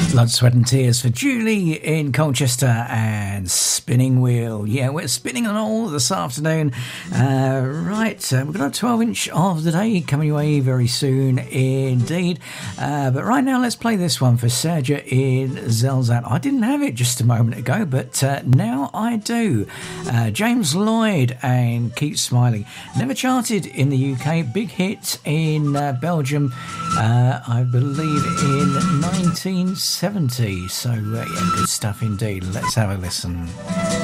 Blood, Sweat and Tears for Julie in Colchester and Spinning Wheel. Yeah, we're spinning on all this afternoon. We've got a 12-inch of the day coming your way very soon indeed. But right now, let's play this one for Sergio in Zelzat. I didn't have it just a moment ago, but now I do. James Lloyd and Keep Smiling. Never charted in the UK. Big hit in Belgium, I believe in 1970. So, yeah, good stuff indeed. Let's have a listen.